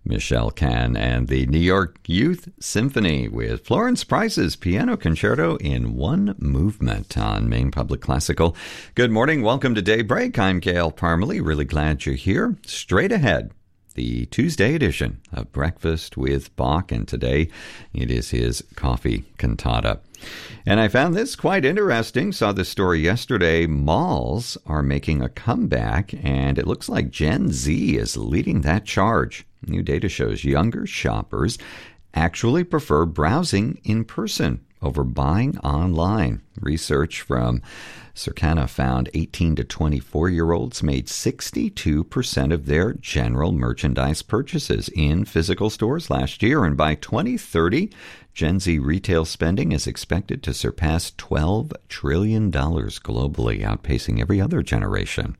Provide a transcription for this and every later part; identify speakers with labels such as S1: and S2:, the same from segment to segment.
S1: Michelle Kahn and the New York Youth Symphony with Florence Price's Piano Concerto in One Movement on Maine Public Classical. Good morning. Welcome to Daybreak. I'm Gail Parmalee. Really glad you're here. Straight ahead, the Tuesday edition of Breakfast with Bach, and today it is his coffee cantata. And I found this quite interesting. Saw this story yesterday. Malls are making a comeback, and it looks like Gen Z is leading that charge. New data shows younger shoppers actually prefer browsing in person over buying online. Research from Circana found 18 to 24-year-olds made 62% of their general merchandise purchases in physical stores last year. And by 2030, Gen Z retail spending is expected to surpass $12 trillion globally, outpacing every other generation.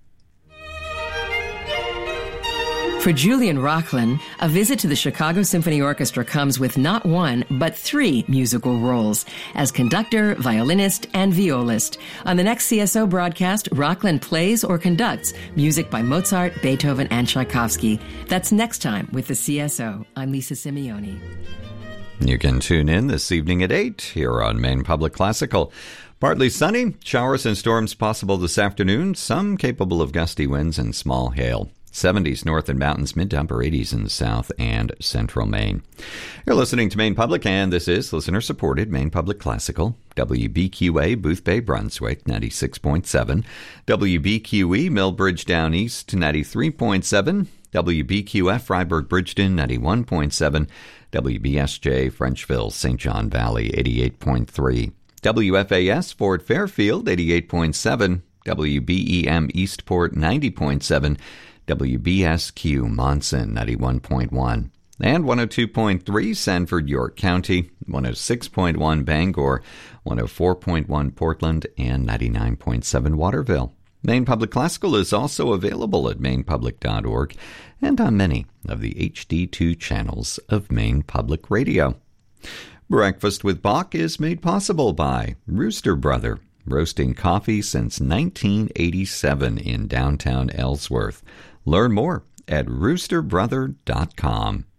S2: For Julian Rocklin, a visit to the Chicago Symphony Orchestra comes with not one, but 3 musical roles as conductor, violinist, and violist. On the next CSO broadcast, Rocklin plays or conducts music by Mozart, Beethoven, and Tchaikovsky. That's next time with the CSO. I'm Lisa Simeone.
S1: You can tune in this evening at 8 here on Maine Public Classical. Partly sunny, showers and storms possible this afternoon, some capable of gusty winds and small hail. 70s north and mountains, mid to upper 80s in the south and central Maine. You're listening to Maine Public, and this is listener-supported Maine Public Classical. WBQA, Booth Bay, Brunswick, 96.7. WBQE, Millbridge Down East, 93.7. WBQF, Freiburg, Bridgeton, 91.7. WBSJ, Frenchville, St. John Valley, 88.3. WFAS, Fort Fairfield, 88.7. WBEM, Eastport, 90.7. WBSQ, Monson, 91.1. And 102.3, Sanford, York County, 106.1, Bangor, 104.1, Portland, and 99.7, Waterville. Maine Public Classical is also available at mainepublic.org and on many of the HD2 channels of Maine Public Radio. Breakfast with Bach is made possible by Rooster Brother, roasting coffee since 1987 in downtown Ellsworth. Learn more at roosterbrother.com.